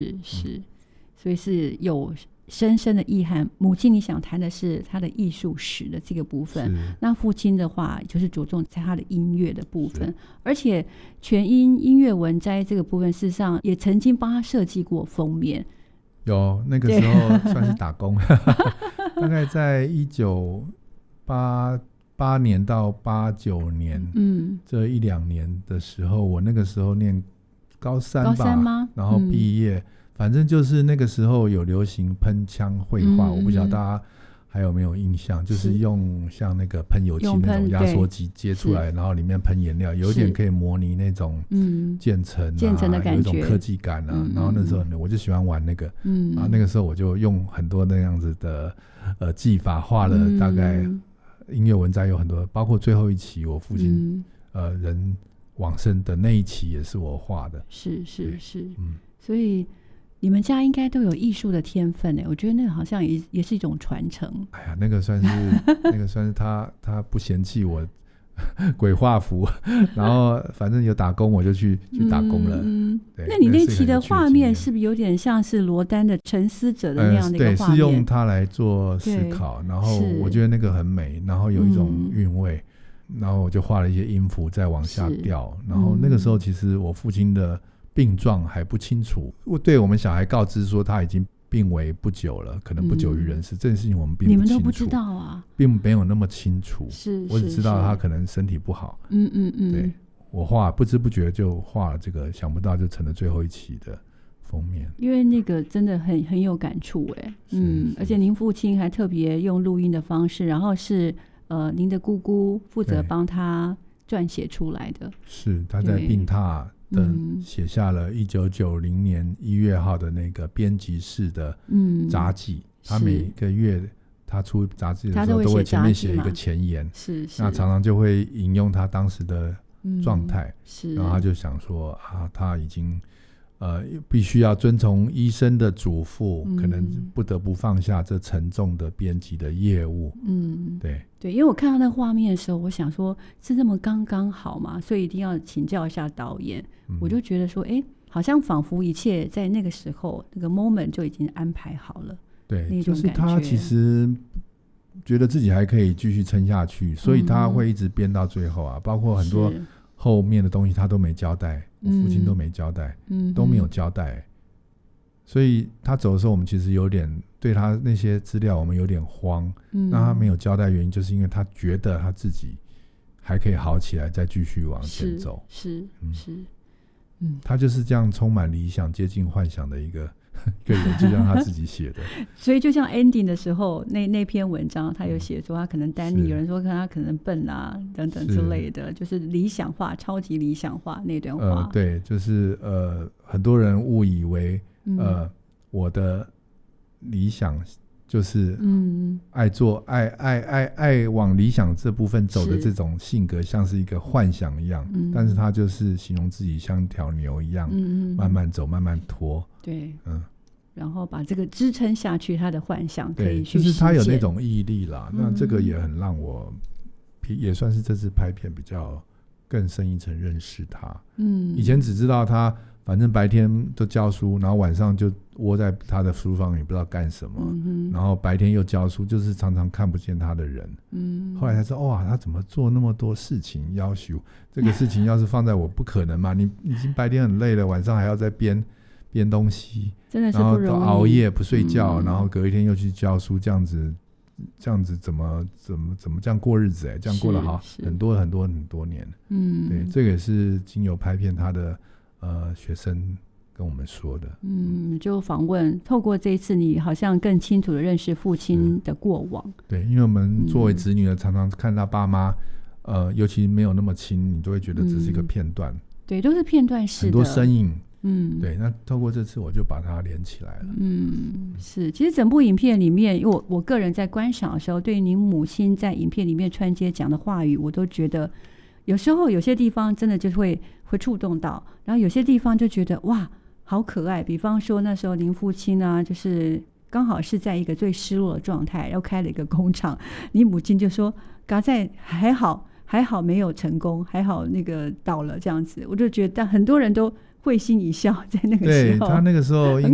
是，所以是有深深的意涵。母亲你想谈的是他的艺术史的这个部分，那父亲的话就是着重在他的音乐的部分，而且全音乐文摘这个部分事实上也曾经帮他设计过封面。 有，那个时候算是打工大概在1988年到89年这一两年的时候，我那个时候念高三吧，然后毕业，反正就是那个时候有流行喷枪绘画，我不晓得大家还有没有印象，就是用像那个喷油漆那种压缩机接出来，然后里面喷颜料，有一点可以模拟那种渐层的感觉， 有一种科技感啊。然后那时候我就喜欢玩那个，然后那个时候我就用很多那样子的技法画了大概音乐文摘有很多，包括最后一期我父亲人往生的那一期也是我画的。 是，所以你们家应该都有艺术的天分耶，我觉得那个好像 也是一种传承。 哎呀，那个算是他不嫌弃我鬼画符，然后反正有打工我就去打工了。 那你那期的画面是不是有点像是罗丹的沉思者的那样的一个画面？ 对，是用它来做思考，然后我觉得那个很美，然后有一种韵味，然后我就画了一些音符再往下掉。然后那个时候其实我父亲的病状还不清楚，对我们小孩告知说他已经病危不久了，可能不久于人世，这件事情我们并不清楚， 你们都不知道啊， 并没有那么清楚。我只知道他可能身体不好。对，我画不知不觉就画了这个，想不到就成了最后一期的封面。 因为那个真的很有感触哎，而且您父亲还特别用录音的方式，然后是您的姑姑负责帮他撰写出来的。是， 他在病榻写下了1990年1月号的那个编辑室的札记，他每个月他出杂志的时候都会前面写一个前言，那常常就会引用他当时的状态，然后他就想说他已经必须要遵从医生的嘱咐，可能不得不放下这沉重的编辑的业务。 对，因为我看到那画面的时候，我想说是这么刚刚好嘛，所以一定要请教一下导演。我就觉得说好像仿佛一切在那个时候那个 moment 就已经安排好了。 对，就是他其实觉得自己还可以继续撑下去，所以他会一直编到最后啊，包括很多后面的东西他都没交代，我父亲都没交代，都没有交代，所以他走的时候我们其实有点对他那些资料我们有点慌。那他没有交代原因就是因为他觉得他自己还可以好起来再继续往前走。 是他就是这样充满理想接近幻想的一个人，就像他自己写的所以就像 ending 的时候那篇文章他有写说他可能单逆，有人说他可能笨啊等等之类的，就是理想化，超级理想化那段话。 对，就是很多人误以为我的理想就是爱往理想这部分走的这种性格像是一个幻想一样，但是他就是形容自己像条牛一样，慢慢走慢慢拖。 对，然后把这个支撑下去，他的幻想可以去实现。就是他有那种毅力啦。那这个也很让我也算是这次拍片比较更深一层认识他。以前只知道他反正白天都教书，然后晚上就窝在他的书房也不知道干什么，然后白天又教书，就是常常看不见他的人。后来才知道哇，他怎么做那么多事情，要求这个事情要是放在我不可能嘛，你已经白天很累了，晚上还要再编东西， 真的是不容易， 然后都熬夜不睡觉，然后隔一天又去教书，这样子怎么这样过日子这样过了好很多很多很多年。对，这个也是经由拍片他的学生跟我们说的。 就访问透过这一次你好像更清楚的认识父亲的过往。 对，因为我们作为子女的常常看到爸妈尤其没有那么亲，你都会觉得这是一个片段。 对，都是片段式的很多身影。对，那透过这次我就把它连起来了。 是，其实整部影片里面，因为我个人在观赏的时候，对您母亲在影片里面穿接讲的话语，我都觉得有时候有些地方真的就会触动到，然后有些地方就觉得哇好可爱。比方说那时候您父亲呢，就是刚好是在一个最失落的状态，然后开了一个工厂，你母亲就说嘎在还好没有成功，还好那个倒了这样子。我就觉得很多人都会心一笑，在那个时候。 对，他那个时候